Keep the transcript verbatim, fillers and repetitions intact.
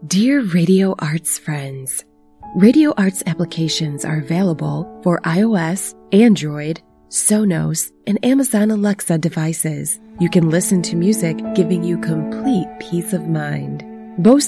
Dear Radio Arts friends, Radio Arts applications are available for iOS, Android, Sonos, and Amazon Alexa devices. You can listen to music giving you complete peace of mind. Boast